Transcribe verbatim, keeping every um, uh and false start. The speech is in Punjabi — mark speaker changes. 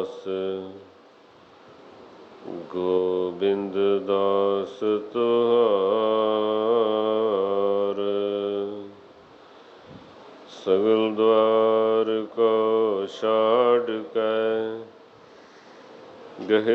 Speaker 1: दास गोबिंद दास तुहार। सगल द्वार को छाड़ कै गहे